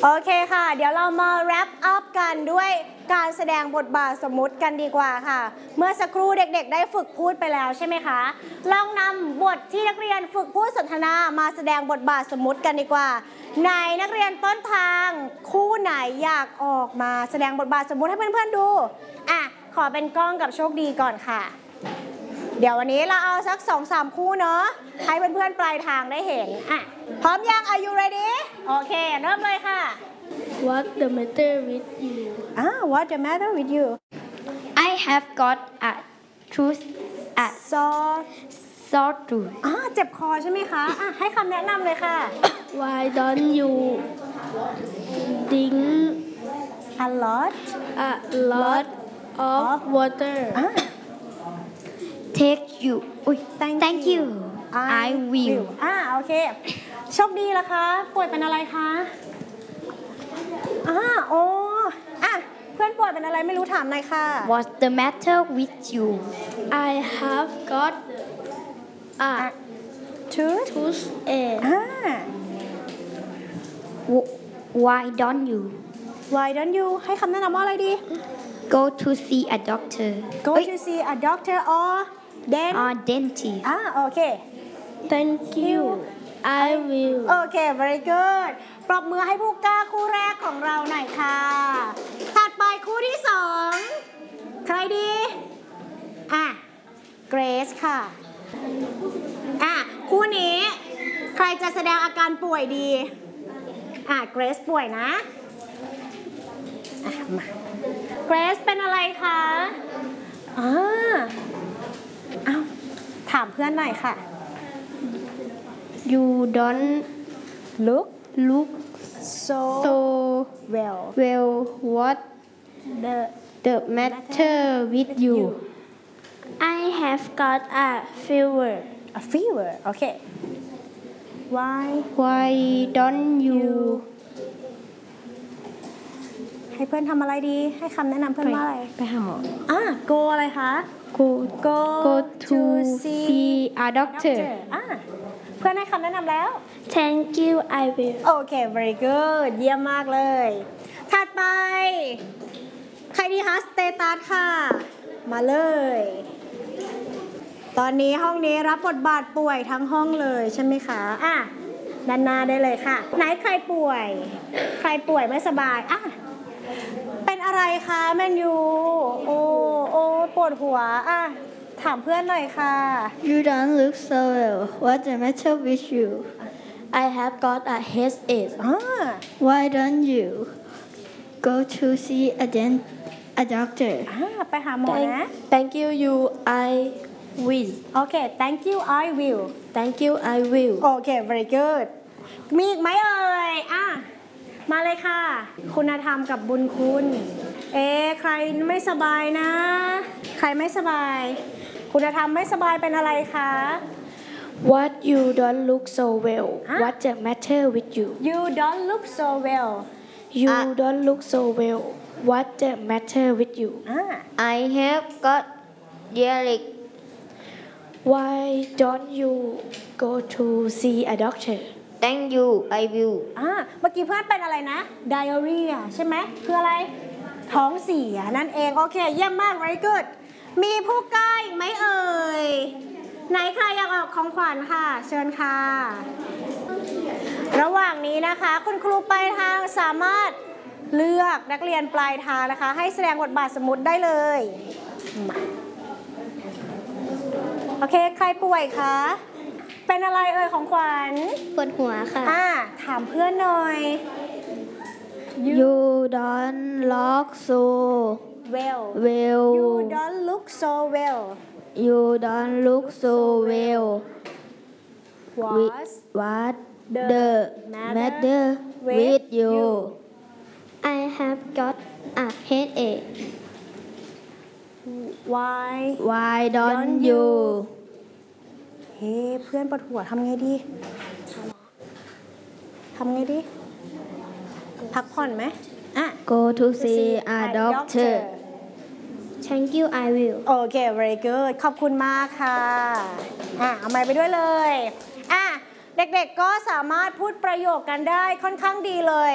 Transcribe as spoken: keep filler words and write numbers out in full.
โอเคค่ะเดี๋ยวเรามา wrap up กันด้วยการแสดงบทบาทสมมุติกันดีกว่าค่ะเมื่อสักครู่เด็กๆได้ฝึกพูดไปแล้วใช่ไหมคะลองนำบทที่นักเรียนฝึกพูดสนทนามาแสดงบทบาทสมมุติกันดีกว่าในนักเรียนต้นทางคู่ไหนอยากออกมาแสดงบทบาทสมมุติให้เพื่อนๆดูอ่ะขอเป็นกล้องกับโชคดีก่อนค่ะเดี๋ยววันนี้เราเอาสัก สองสาม คู่เนาะให้เพื่อนๆปลายทางได้เห็นอ่ะพร้อมยัง Are you ready โอเคเริ่มเลยค่ะ What the matter with you อ่า What the matter with you I have got a tooth a sore sore tooth อ่าเจ็บคอใช่ไหมคะอ่ะให้คำแนะนำเลยค่ะ Why don't you drink a lot a lot of water อ่า Take you อุ้ย Thank Thank you you I will อ่าโอเคโชคดีละคะป่วยเป็นอะไรคะอ่าโอ้อ่ะเพื่อนป่วยเป็นอะไรไม่รู้ถามหน่อยค่ะ What's the matter with you I have got a tooth toothache อ่า Why don't you Why don't you ให้คำแนะนำว่าอะไรดี Go to see a doctor Go to see a doctor or then or dentist อ่าโอเค Thank you I will โอเค very good ปรบมือให้ผู้กล้าคู่แรกของเราหน่อยค่ะถัดไปคู่ที่สองใครดีอ่ะ Grace ค่ะอ่ะคู่นี้ใครจะแสดงอาการป่วยดีอ่ะ Grace ป่วยนะอ่ะมา Grace เป็นอะไรคะอ่าอ้าวถามเพื่อนหน่อยค่ะ You don't look look so so well well what the the matter with you I have got a fever a fever okay why why don't you ให้เพื่อนทำอะไรดีให้คำแนะนำเพื่อนว่าอะไรไปหาหมออ่ะ go อะไรคะ go go go to see see a doctor อ่ะเพื่อนให้คำแนะนำแล้ว Thank you I will โอเค very good เยี่ยมมากเลยถัดไปใครดีคะสเตตัสค่ะมาเลยตอนนี้ห้องนี้รับบทบาทป่วยทั้งห้องเลยใช่ไหมคะอ่ะด้านหน้าได้เลยค่ะไหนใครป่วยใครป่วยไม่สบายอ่ะเป็นอะไรคะแมนยูโอ้โอ้ปวดหัวอ่ะถามเพื่อนหน่อยค่ะ You don't look so well what's the matter with you I have got a headache อ่า Why don't you go to see a dent a doctor อ่าไปหาหมอนะ Thank you you I will โอเค thank you I will Thank you I will โอเค very good มีอีกไหมเอ่ยอ่ะมาเลยค่ะคุณธรรมกับบุญคุณเอ๊ะใครไม่สบายนะใครไม่สบายคุณธรรมไม่สบายเป็นอะไรคะ What you don't look so well อ่ะ What's the matter with you you don't look so well You อ่ะ don't look so well What's the matter with you อ่ะ I have got diarrhea Why don't you go to see a doctor Thank you I will อ่ะเมื่อกี้เพื่อนเป็นอะไรนะ diarrhea ใช่ไหมคืออะไรท้องเสียนั่นเองโอเคเยี่ยมมาก very good มีผู้ใกล้ไหมเอ่ยไหนใครอยากออกของขวัญค่ะเชิญค่ะระหว่างนี้นะคะคุณครูปลายทางสามารถเลือกนักเรียนปลายทางนะคะให้แสดงบทบาทสมมุติได้เลยมาโอเคใครป่วยคะเป็นอะไรเอ่ยของขวัญปวดหัวค่ะอ่าถามเพื่อนหน่อย You don't look so well well you don't look so well You don't look so well was What the the matter matter with with you you? I have got a headache why Why Don't don't you? you เฮ้เพื่อนปวดหัวทำไงดีทำไงดีพักผ่อนไหมอ่ะ Go to see a doctor Thank you I will โอเค very good ขอบคุณมากค่ะอ่ะเอาไม้ไปด้วยเลยอ่ะเด็กๆก็สามารถพูดประโยคกันได้ค่อนข้างดีเลย